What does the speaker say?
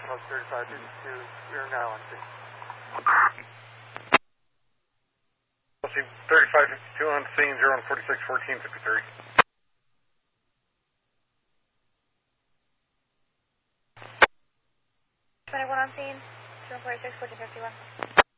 Almost 3552, you're now on scene. LC 3552 on scene, 01461453. 21 on scene, 01461451.